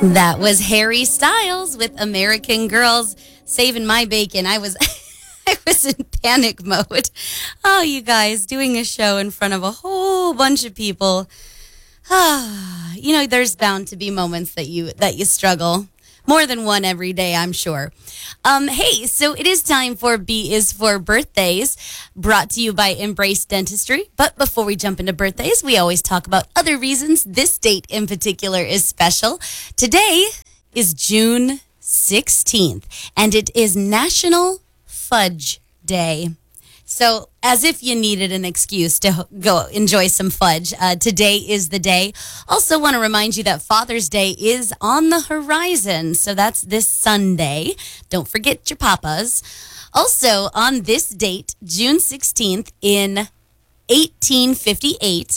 That was Harry Styles with American Girls, saving my bacon. I was in panic mode. Oh, you guys, doing a show in front of a whole bunch of people. There's bound to be moments that you struggle. More than one every day, I'm sure. Hey, so it is time for B is for Birthdays, brought to you by Embrace Dentistry. But before we jump into birthdays, we always talk about other reasons this date in particular is special. Today is June 16th, and it is National Fudge Day. So as if you needed an excuse to go enjoy some fudge, today is the day. Also want to remind you that Father's Day is on the horizon. So that's this Sunday. Don't forget your papas. Also on this date, June 16th in 1858,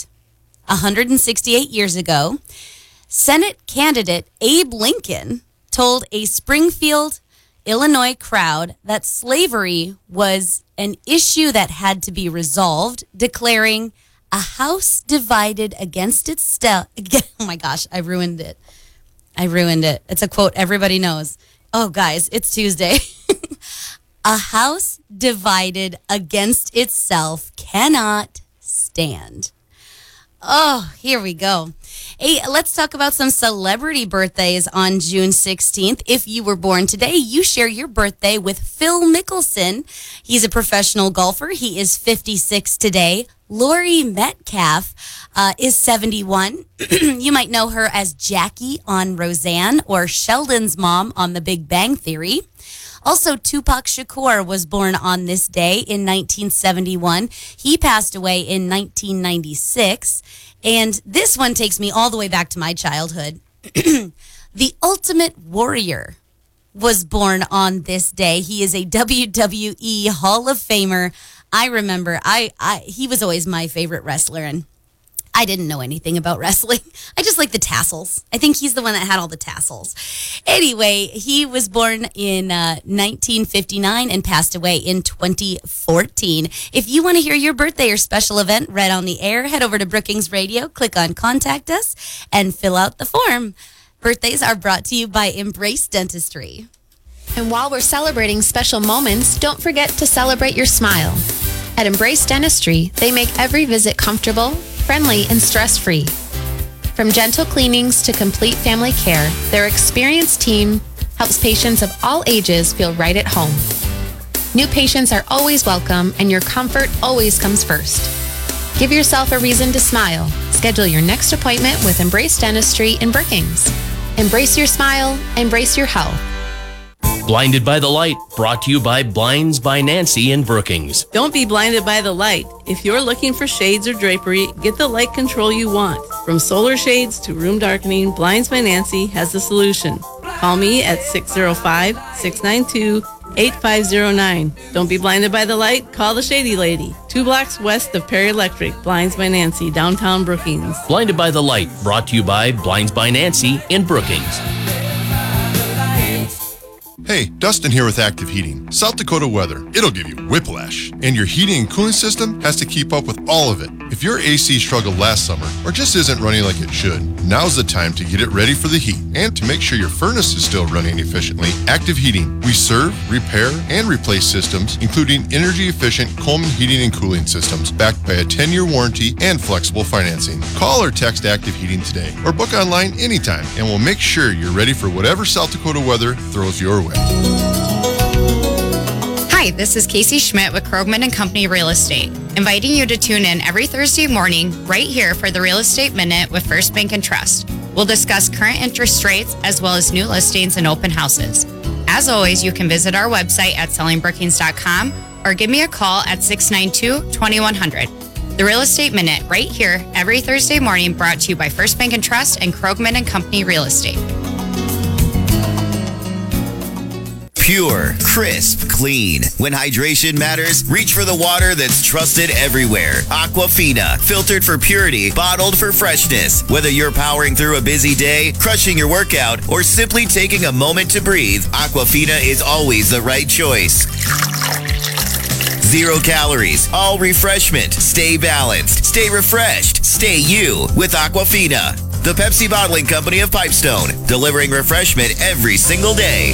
168 years ago, Senate candidate Abe Lincoln told a Springfield, Illinois crowd that slavery was an issue that had to be resolved, declaring a house divided against itself. Oh my gosh, I ruined it. It's a quote everybody knows. Oh, guys, it's Tuesday. A house divided against itself cannot stand. Oh, here we go. Hey, let's talk about some celebrity birthdays on June 16th. If you were born today, you share your birthday with Phil Mickelson. He's a professional golfer. He is 56 today. Lori Metcalf is 71. You might know her as Jackie on Roseanne or Sheldon's mom on The Big Bang Theory. Also, Tupac Shakur was born on this day in 1971. He passed away in 1996. And this one takes me all the way back to my childhood. The Ultimate Warrior was born on this day. He is a WWE Hall of Famer. I remember he was always my favorite wrestler, and I didn't know anything about wrestling. I just like the tassels. I think he's the one that had all the tassels. Anyway, he was born in 1959 and passed away in 2014. If you want to hear your birthday or special event read on the air, head over to Brookings Radio, click on Contact Us, and fill out the form. Birthdays are brought to you by Embrace Dentistry. And while we're celebrating special moments, don't forget to celebrate your smile. At Embrace Dentistry, they make every visit comfortable, friendly, and stress-free. From gentle cleanings to complete family care, their experienced team helps patients of all ages feel right at home. New patients are always welcome, and your comfort always comes first. Give yourself a reason to smile. Schedule your next appointment with Embrace Dentistry in Brookings. Embrace your smile, embrace your health. Blinded by the Light, brought to you by Blinds by Nancy in Brookings. Don't be blinded by the light. If you're looking for shades or drapery, get the light control you want. From solar shades to room darkening, Blinds by Nancy has the solution. Call me at 605-692-8509. Don't be blinded by the light, call the Shady Lady. 2 blocks west of Perry Electric, Blinds by Nancy, downtown Brookings. Blinded by the Light, brought to you by Blinds by Nancy in Brookings. Hey, Dustin here with Active Heating. South Dakota weather, it'll give you whiplash. And your heating and cooling system has to keep up with all of it. If your AC struggled last summer or just isn't running like it should, now's the time to get it ready for the heat. And to make sure your furnace is still running efficiently, Active Heating. We serve, repair, and replace systems, including energy-efficient Coleman heating and cooling systems, backed by a 10-year warranty and flexible financing. Call or text Active Heating today, or book online anytime, and we'll make sure you're ready for whatever South Dakota weather throws your way. Hi, this is Casey Schmidt with Krogman and Company Real Estate, inviting you to tune in every Thursday morning right here for the Real Estate Minute with First Bank and Trust. We'll discuss current interest rates as well as new listings and open houses. As always, you can visit our website at sellingbrookings.com or give me a call at 692-2100. The Real Estate Minute right here every Thursday morning, brought to you by First Bank and Trust and Krogman and Company Real Estate. Pure, crisp, clean. When hydration matters, reach for the water that's trusted everywhere. Aquafina, filtered for purity, bottled for freshness. Whether you're powering through a busy day, crushing your workout, or simply taking a moment to breathe, Aquafina is always the right choice. 0 calories, all refreshment. Stay balanced, stay refreshed, stay you with Aquafina. the Pepsi Bottling Company of Pipestone, delivering refreshment every single day.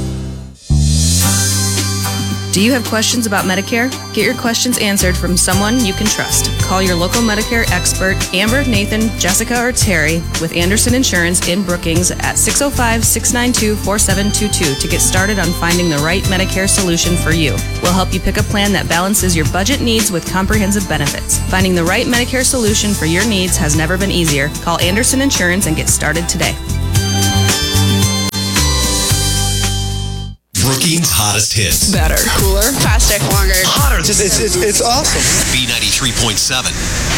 Do you have questions about Medicare? Get your questions answered from someone you can trust. Call your local Medicare expert, Amber, Nathan, Jessica, or Terry with Anderson Insurance in Brookings at 605-692-4722 to get started on finding the right Medicare solution for you. We'll help you pick a plan that balances your budget needs with comprehensive benefits. Finding the right Medicare solution for your needs has never been easier. Call Anderson Insurance and get started today. Brookings' hottest hits. Better, cooler, faster, longer. Hotter. It's awesome. B93.7.